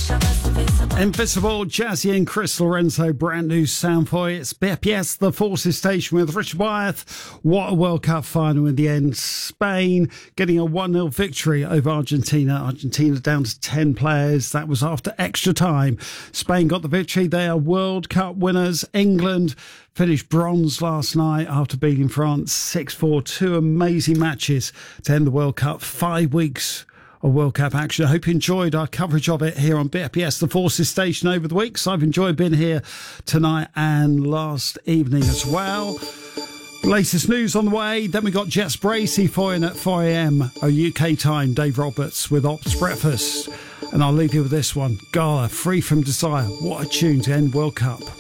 Invisible, Jazzy and Chris Lorenzo, brand new sound for you. It's BPS, the Forces Station with Richard Wyeth. What a World Cup final in the end. Spain getting a 1-0 victory over Argentina. Argentina down to 10 players. That was after extra time. Spain got the victory. They are World Cup winners. England finished bronze last night after beating France 6-4. Two amazing matches to end the World Cup. 5 weeks of World Cup action. I hope you enjoyed our coverage of it here on BPS, the Forces Station, over the weeks. I've enjoyed being here tonight and last evening as well. Latest news on the way. Then we got Jess Bracey for you at 4 a.m. UK time. Dave Roberts with Ops Breakfast. And I'll leave you with this one. Gala, Free From Desire. What a tune to end World Cup.